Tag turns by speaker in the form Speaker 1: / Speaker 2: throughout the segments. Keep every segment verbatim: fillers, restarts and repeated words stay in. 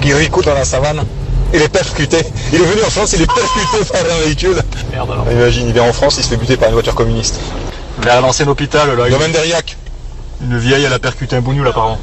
Speaker 1: qui ricoute dans la savane. Il est percuté. Il est venu en France, il est percuté par un véhicule. Merde alors. Imagine, il vient en France, il se fait buter par une voiture communiste. Vers l'ancien hôpital, là. Domaine d'Eriac. Une vieille, elle a percuté un bougnoul apparemment.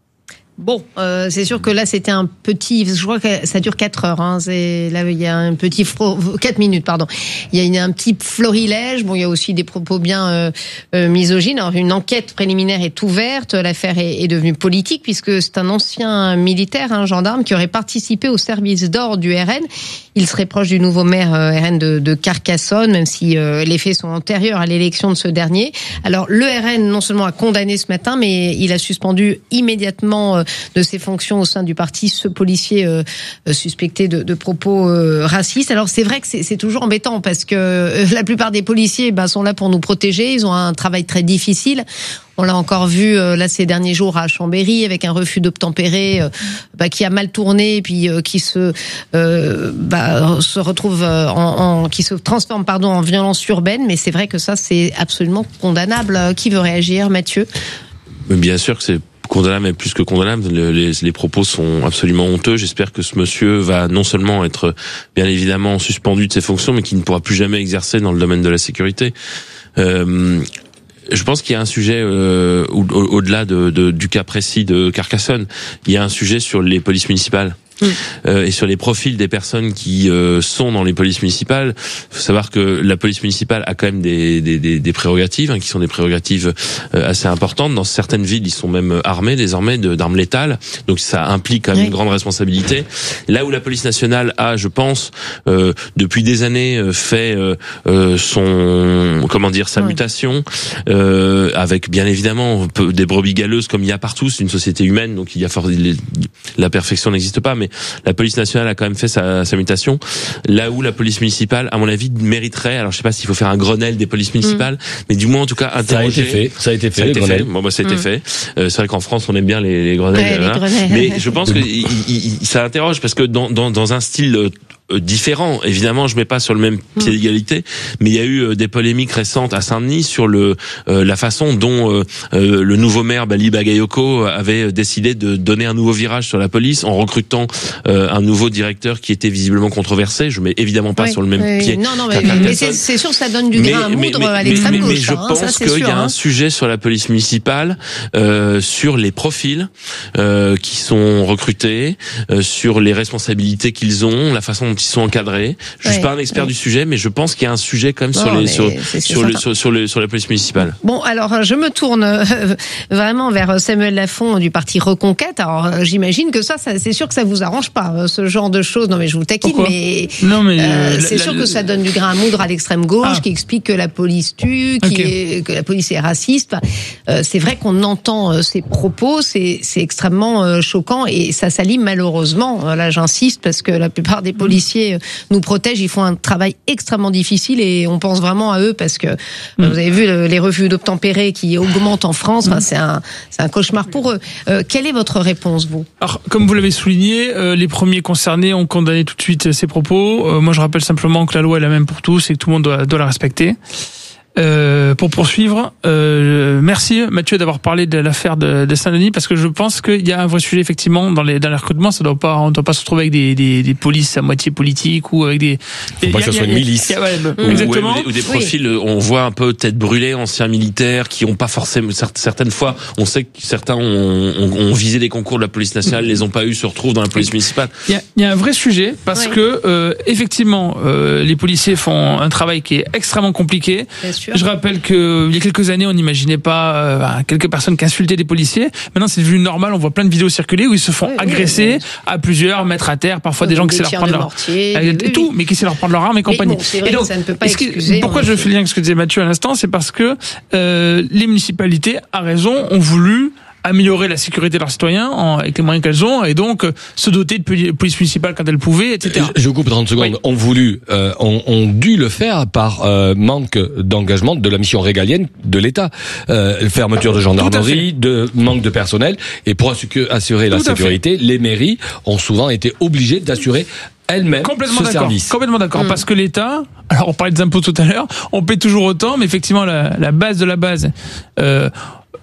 Speaker 2: Bon, euh, c'est sûr que là, c'était un petit... Je crois que ça dure quatre heures. Hein, c'est, là, il y a un petit... quatre minutes, pardon. Il y a une, un petit florilège. Bon, il y a aussi des propos bien euh, euh, misogynes. Alors, une enquête préliminaire est ouverte. L'affaire est, est devenue politique puisque c'est un ancien militaire, un gendarme, qui aurait participé au service d'or du R N. Il serait proche du nouveau maire euh, R N de, de Carcassonne, même si euh, les faits sont antérieurs à l'élection de ce dernier. Alors, le R N, non seulement a condamné ce matin, mais il a suspendu immédiatement... Euh, de ses fonctions au sein du parti, ce policier euh, suspecté de, de propos euh, racistes. Alors c'est vrai que c'est, c'est toujours embêtant parce que euh, la plupart des policiers ben, sont là pour nous protéger, ils ont un travail très difficile. On l'a encore vu euh, là ces derniers jours à Chambéry avec un refus d'obtempérer euh, bah, qui a mal tourné et puis euh, qui se euh, bah, se retrouve euh, en, en qui se transforme pardon en violence urbaine. Mais c'est vrai que ça c'est absolument condamnable. Qui veut réagir, Mathieu ?
Speaker 3: Bien sûr que c'est condamnable, mais plus que condamnable. Les, les, les propos sont absolument honteux. J'espère que ce monsieur va non seulement être bien évidemment suspendu de ses fonctions, mais qu'il ne pourra plus jamais exercer dans le domaine de la sécurité. Euh, Je pense qu'il y a un sujet euh, au, au, au-delà de, de, du cas précis de Carcassonne. Il y a un sujet sur les polices municipales. Mmh. Euh, et sur les profils des personnes qui euh, sont dans les polices municipales. Il faut savoir que la police municipale a quand même des, des, des, des prérogatives, hein, qui sont des prérogatives euh, assez importantes. Dans certaines villes, ils sont même armés désormais de, d'armes létales. Donc ça implique quand même oui. une grande responsabilité. Là où la police nationale a, je pense, euh, depuis des années fait euh, euh, son, comment dire, sa oui. mutation, euh, avec bien évidemment des brebis galeuses comme il y a partout. C'est une société humaine, donc il y a fort, la perfection n'existe pas, mais la police nationale a quand même fait sa, sa mutation. Là où la police municipale, à mon avis, mériterait, alors je sais pas s'il faut faire un Grenelle des polices municipales, mmh. mais du moins en tout cas interroger.
Speaker 4: Ça a été fait. Ça a été fait.
Speaker 3: Ça a été
Speaker 4: fait.
Speaker 3: Bon bah ça a été mmh. fait. Euh, c'est vrai qu'en France on aime bien les, les Grenelles.
Speaker 2: Ouais, les Grenelles.
Speaker 3: Mais je pense que il, il, ça interroge parce que dans, dans, dans un style euh, différent, évidemment, je mets pas sur le même pied d'égalité, mais il y a eu des polémiques récentes à Saint-Denis sur le euh, la façon dont euh, euh, le nouveau maire Bali Bagayoko avait décidé de donner un nouveau virage sur la police en recrutant euh, un nouveau directeur qui était visiblement controversé. Je mets évidemment pas oui, sur le même
Speaker 2: oui,
Speaker 3: pied.
Speaker 2: Non, non, mais, mais c'est, c'est sûr que ça donne du grain à moudre mais, mais, à l'extrême
Speaker 3: mais,
Speaker 2: gauche.
Speaker 3: Mais je
Speaker 2: hein,
Speaker 3: pense
Speaker 2: ça, c'est
Speaker 3: qu'il
Speaker 2: sûr,
Speaker 3: y a
Speaker 2: hein.
Speaker 3: un sujet sur la police municipale, euh, sur les profils euh, qui sont recrutés, euh, sur les responsabilités qu'ils ont, la façon dont ils sont encadrés. Je ouais, suis pas un expert ouais. du sujet, mais je pense qu'il y a un sujet quand même non, sur les sur c'est, c'est sur, le, sur sur le sur la police municipale.
Speaker 2: Bon, alors je me tourne euh, vraiment vers Samuel Lafont du parti Reconquête. Alors euh, j'imagine que ça, ça, c'est sûr que ça vous arrange pas euh, ce genre de choses. Non, mais je vous taquine, Pourquoi mais non, mais euh, euh, c'est la, sûr la, que ça donne du grain à moudre à l'extrême gauche, ah. qui explique que la police tue, qui okay. est, que la police est raciste. Euh, c'est vrai qu'on entend euh, ces propos, c'est c'est extrêmement euh, choquant et ça s'allie malheureusement. Là, j'insiste parce que la plupart des policiers euh, nous protègent, ils font un travail extrêmement difficile et on pense vraiment à eux parce que mmh. vous avez vu le, les refus d'obtempérer qui augmentent en France, enfin, c'est un c'est un cauchemar pour eux. Euh, quelle est votre réponse, vous ?
Speaker 5: Alors, comme vous l'avez souligné, euh, les premiers concernés ont condamné tout de suite ces propos. Euh, moi, je rappelle simplement que la loi est la même pour tous et que tout le monde doit, doit la respecter. Euh, pour poursuivre, euh, merci Mathieu d'avoir parlé de l'affaire de, de Saint-Denis parce que je pense qu'il y a un vrai sujet effectivement dans les dans les recrutements. Ça doit pas, on ne doit pas se retrouver avec des, des des polices à moitié politiques ou avec des.
Speaker 4: Faut des, pas que ça soit une milice.
Speaker 5: Ouais,
Speaker 3: ou,
Speaker 5: exactement.
Speaker 3: Ou, ou des profils, oui. on voit un peu tête brûlée, anciens militaires qui ont pas forcément certaines fois. On sait que certains ont, ont, ont visé des concours de la police nationale, les ont pas eu, se retrouvent dans la police municipale.
Speaker 5: Il y a, il y a un vrai sujet parce oui. que euh, effectivement euh, les policiers font un travail qui est extrêmement compliqué. Je rappelle qu'il y a quelques années, on n'imaginait pas euh, quelques personnes qui insultaient des policiers. Maintenant, c'est devenu normal. On voit plein de vidéos circuler où ils se font oui, agresser oui, oui. à plusieurs, mettre à terre. Parfois, oui, des gens qui essaient de leur prendre leur mortier, et oui, tout, oui. mais qui essaient de leur prendre leur arme et compagnie. Bon,
Speaker 2: c'est vrai,
Speaker 5: et donc,
Speaker 2: ça ne peut pas excuser,
Speaker 5: pourquoi je fais le lien avec ce que disait Mathieu à l'instant, c'est parce que euh, les municipalités, à raison, ont voulu améliorer la sécurité de leurs citoyens en, avec les moyens qu'elles ont et donc euh, se doter de police municipale quand elles pouvaient, et cetera.
Speaker 4: Je, je coupe trente secondes. Oui. On voulu, euh, on, on dû le faire par euh, manque d'engagement de la mission régalienne de l'État, euh, fermeture de gendarmerie, de manque de personnel, et pour assurer la Tout sécurité, les mairies ont souvent été obligées d'assurer elles-mêmes
Speaker 5: complètement
Speaker 4: ce
Speaker 5: d'accord,
Speaker 4: service.
Speaker 5: Complètement d'accord, mmh. parce que l'État, alors on parlait des impôts tout à l'heure, on paie toujours autant, mais effectivement la, la base de la base. Euh,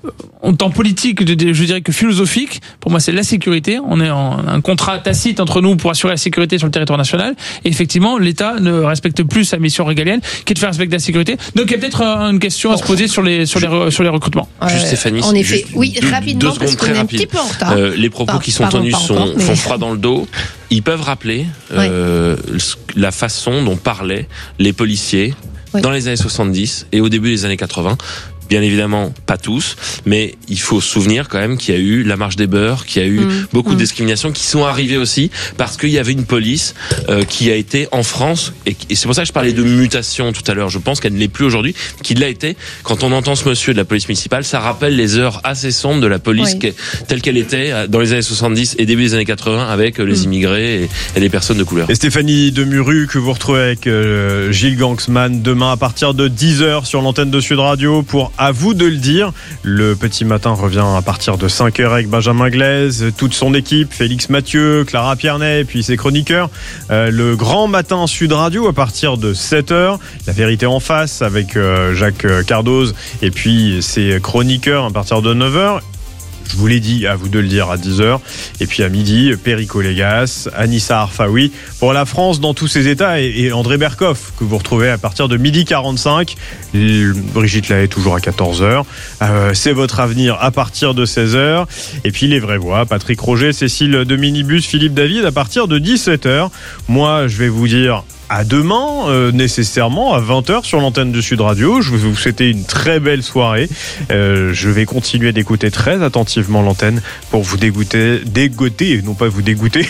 Speaker 5: en temps politique, je dirais que philosophique, pour moi c'est la sécurité. On est en un contrat tacite entre nous pour assurer la sécurité sur le territoire national. Et effectivement, l'État ne respecte plus sa mission régalienne, qui est de faire respecter la sécurité. Donc il y a peut-être une question à se poser sur les sur les sur les recrutements.
Speaker 3: Euh, juste Stéphanie,
Speaker 2: en effet,
Speaker 3: juste
Speaker 2: oui,
Speaker 3: deux,
Speaker 2: rapidement
Speaker 3: deux
Speaker 2: parce qu'on est un petit peu en retard.
Speaker 3: Euh, les propos
Speaker 2: Par,
Speaker 3: qui sont
Speaker 2: pardon,
Speaker 3: tenus sont
Speaker 2: encore, mais...
Speaker 3: font froid dans le dos. Ils peuvent rappeler euh, oui. la façon dont parlaient les policiers oui. dans les années soixante-dix et au début des années quatre-vingts. Bien évidemment, pas tous, mais il faut se souvenir quand même qu'il y a eu la marche des beurs, qu'il y a eu mmh, beaucoup mmh. de discriminations qui sont arrivées aussi parce qu'il y avait une police euh, qui a été en France, et, et c'est pour ça que je parlais de mutation tout à l'heure, je pense qu'elle ne l'est plus aujourd'hui, qu'il l'a été. Quand on entend ce monsieur de la police municipale, ça rappelle les heures assez sombres de la police oui. telle qu'elle était dans les années soixante-dix et début des années quatre-vingts avec les mmh. immigrés et, et les personnes de couleur.
Speaker 6: Et Stéphanie Demuru que vous retrouvez avec euh, Gilles Gangsman demain à partir de dix heures sur l'antenne de Sud Radio pour À vous de le dire. Le petit matin revient à partir de cinq heures avec Benjamin Glaise, toute son équipe, Félix Mathieu, Clara Piernet, puis ses chroniqueurs. Euh, le grand matin Sud Radio à partir de sept heures. La vérité en face avec euh, Jacques Cardoz et puis ses chroniqueurs à partir de neuf heures. Je vous l'ai dit, à vous de le dire, à dix heures. Et puis à midi, Perico Légas, Anissa Arfaoui pour la France dans tous ses états et, et André Berkoff que vous retrouvez à partir de midi quarante-cinq. Brigitte Lahaye toujours à quatorze heures. Euh, c'est votre avenir à partir de seize heures. Et puis les vraies voix, Patrick Roger, Cécile de Minibus, Philippe David à partir de dix-sept heures. Moi, je vais vous dire à demain, euh, nécessairement, à vingt heures sur l'antenne de Sud Radio. Je vais vous souhaiter une très belle soirée. Euh, je vais continuer d'écouter très attentivement l'antenne pour vous dégoûter, dégoûter, non pas vous dégoûter,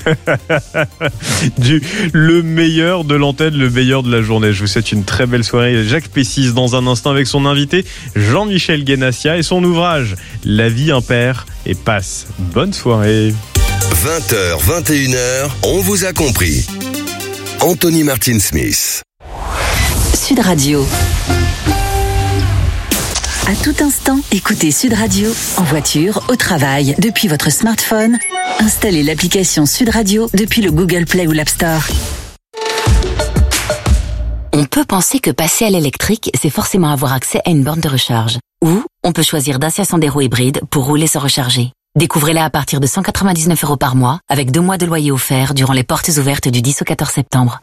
Speaker 6: du le meilleur de l'antenne, le meilleur de la journée. Je vous souhaite une très belle soirée. Jacques Pessis dans un instant avec son invité Jean-Michel Guénassia et son ouvrage La vie impaire et passe. Bonne soirée.
Speaker 7: vingt heures, vingt et une heures, on vous a compris. Anthony Martin Smith.
Speaker 8: Sud Radio. À tout instant, écoutez Sud Radio en voiture, au travail, depuis votre smartphone. Installez l'application Sud Radio depuis le Google Play ou l'App Store. On peut penser que passer à l'électrique, c'est forcément avoir accès à une borne de recharge. Ou on peut choisir Dacia Sandero hybride pour rouler sans recharger. Découvrez-la à partir de cent quatre-vingt-dix-neuf euros par mois, avec deux mois de loyer offert durant les portes ouvertes du dix au quatorze septembre.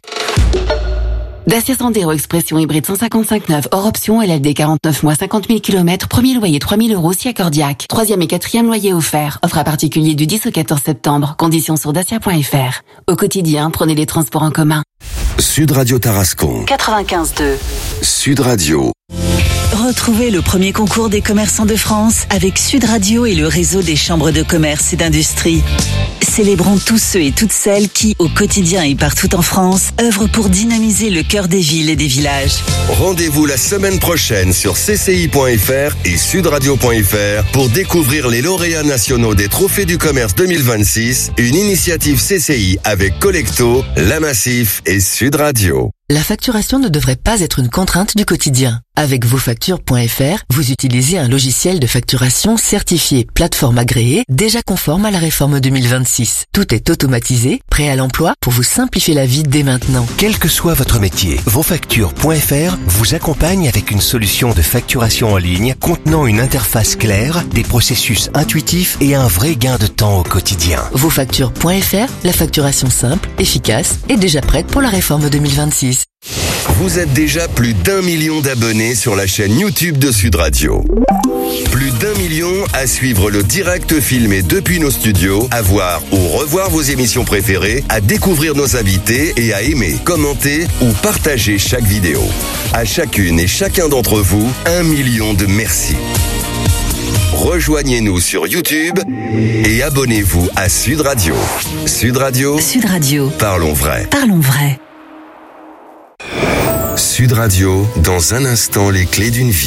Speaker 8: Dacia Sandero Expression hybride cent cinquante-cinq neuf hors option, L L D quarante-neuf mois, cinquante mille kilomètres, premier loyer trois mille euros si accordiaque. Troisième et quatrième loyer offert. Offre à particulier du dix au quatorze septembre. Conditions sur dacia point f r. Au quotidien, prenez les transports en commun.
Speaker 7: Sud Radio Tarascon.
Speaker 8: quatre-vingt-quinze deux.
Speaker 7: Sud Radio.
Speaker 8: Retrouvez le premier concours des commerçants de France avec Sud Radio et le réseau des chambres de commerce et d'industrie. Célébrons tous ceux et toutes celles qui, au quotidien et partout en France, œuvrent pour dynamiser le cœur des villes et des villages.
Speaker 7: Rendez-vous la semaine prochaine sur c c i point f r et sudradio point f r pour découvrir les lauréats nationaux des Trophées du Commerce deux mille vingt-six, une initiative C C I avec Collecto, La Massif et Sud Radio.
Speaker 9: La facturation ne devrait pas être une contrainte du quotidien. Avec vosfactures point f r, vous utilisez un logiciel de facturation certifié plateforme agréée, déjà conforme à la réforme deux mille vingt-six. Tout est automatisé, prêt à l'emploi pour vous simplifier la vie dès maintenant.
Speaker 10: Quel que soit votre métier, vosfactures point f r vous accompagne avec une solution de facturation en ligne contenant une interface claire, des processus intuitifs et un vrai gain de temps au quotidien.
Speaker 9: vosfactures point f r, la facturation simple, efficace et déjà prête pour la réforme deux mille vingt-six.
Speaker 7: Vous êtes déjà plus d'un million d'abonnés sur la chaîne YouTube de Sud Radio. Plus d'un million à suivre le direct filmé depuis nos studios, à voir ou revoir vos émissions préférées, à découvrir nos invités et à aimer, commenter ou partager chaque vidéo. À chacune et chacun d'entre vous, un million de merci. Rejoignez-nous sur YouTube et abonnez-vous à Sud Radio. Sud Radio.
Speaker 8: Sud Radio.
Speaker 7: Parlons vrai.
Speaker 8: Parlons vrai.
Speaker 7: Sud Radio, dans un instant, les clés d'une vie.